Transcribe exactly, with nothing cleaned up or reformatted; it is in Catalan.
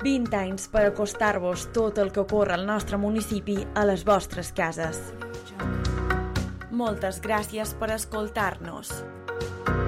vint anys per acostar-vos tot el que ocorre al nostre municipi a les vostres cases. Moltes gràcies per escoltar-nos.